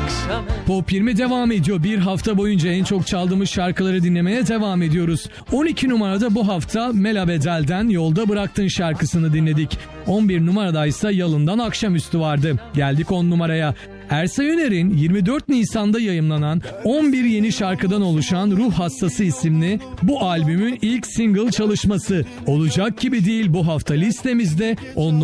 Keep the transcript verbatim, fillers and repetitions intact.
akşam. Pop yirmi devam ediyor. Bir hafta boyunca en çok çaldığımız şarkıları dinlemeye devam ediyoruz. on iki numarada bu hafta Mela Bedel'den Yolda Bıraktın şarkısını dinledik. on bir numarada ise Yalın'dan Akşamüstü vardı. Geldik on numaraya. Ersay Üner'in yirmi dört Nisan'da yayımlanan on bir yeni şarkıdan oluşan Ruh Hastası isimli bu albümün ilk single çalışması. Olacak gibi değil bu hafta listemizde on